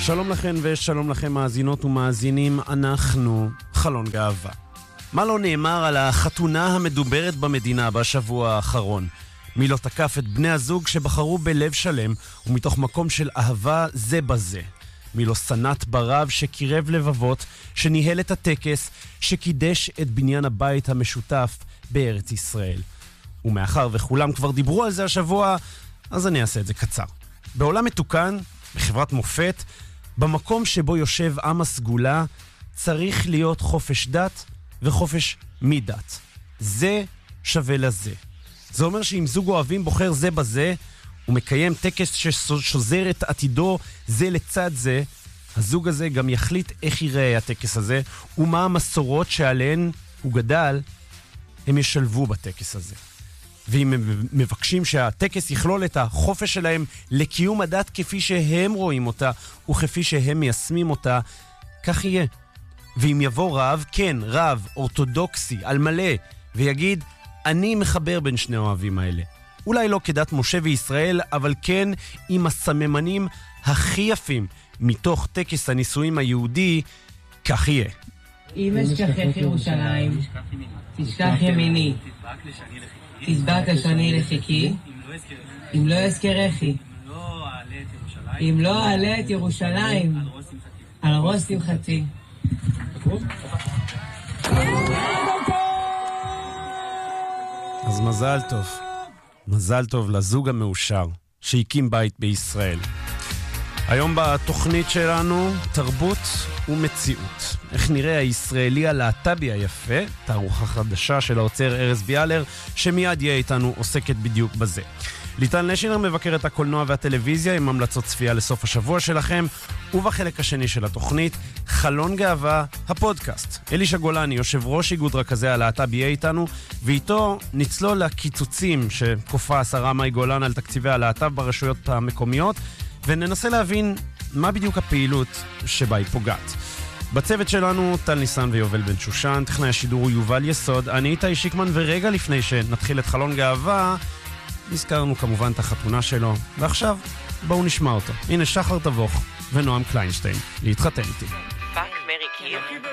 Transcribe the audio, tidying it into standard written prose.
שלום לכן ושלום לכם מאזינות ומאזינים, אנחנו חלון גאווה. מה לא נאמר על החתונה המדוברת במדינה בשבוע האחרון? מי לא תקף את בני הזוג שבחרו בלב שלם ומתוך מקום של אהבה זה בזה? מי לא סנת ברב שקירב לבבות, שניהל את הטקס, שקידש את בניין הבית המשותף בארץ ישראל? ומאחר וכולם כבר דיברו על זה השבוע, אז אני אעשה את זה קצר. בעולם מתוקן, בחברת מופת, במקום שבו יושב עם הסגולה, צריך להיות חופש דת וחופש מדת. זה שווה לזה. זה אומר שאם זוג אוהבים בוחר זה בזה, ומקיים טקס ששוזר את עתידו זה לצד זה, הזוג הזה גם יחליט איך ייראה הטקס הזה, ומה המסורות שעליהן הוא גדל, הם ישלבו בטקס הזה. ואם הם מבקשים שהטקס יכלול את החופש שלהם לקיום הדת כפי שהם רואים אותה, וכפי שהם מיישמים אותה, כך יהיה. ואם יבוא רב, כן, רב אורתודוקסי על מלא, ויגיד, אני מחבר בין שני האוהבים האלה. אולי לא כדת משה וישראל, אבל כן עם הסממנים הכי יפים מתוך טקס הנישואים היהודי, כך יהיה. אם אשכחך ירושלים, תשכח ימיני, תדבק לשני לחיקי, אם לא אזכרכי, אם לא אעלה את ירושלים, על ראש שמחתי. אז מזל טוב. מזל טוב לזוג המאושר שהקים בית בישראל. היום בתוכנית שלנו תרבות ומציאות. איך נראה הישראלי הלהט"בי היפה, תערוכה חדשה של האוצר ארז ביאלר, שמיד יהיה איתנו עוסקת בדיוק בזה. ליטל נשינר מבקר את הקולנוע והטלוויזיה עם המלצות צפייה לסוף השבוע שלכם, ובחלק השני של התוכנית, חלון גאווה, הפודקאסט. אלישע גולני, יושב ראש איגוד רכזי הלהט"ב, יהיה איתנו, ואיתו נצלול לקיצוצים שכופה השרה מאי גולן על תקציבי הלהט"ב ברשויות המקומיות, וננסה להבין מה בדיוק הפעילות שבה היא פוגעת. בצוות שלנו טל ניסן ויובל בן שושן, טכנאי השידור הוא יובל יסוד, אני איתי שיקמן, ורגע לפני שנתחיל את חלון גאווה, נזכרנו כמובן את החתונה שלו, ועכשיו בואו נשמע אותו. הנה שחר תבוך ונועם קליינשטיין להתחתן איתי.